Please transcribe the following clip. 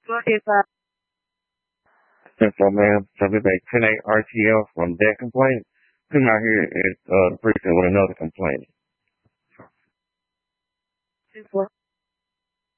45. 10-4, ma'am. Subject a 10-8 RTL from that complaint. Come out here at the precinct with another complaint. 2-4.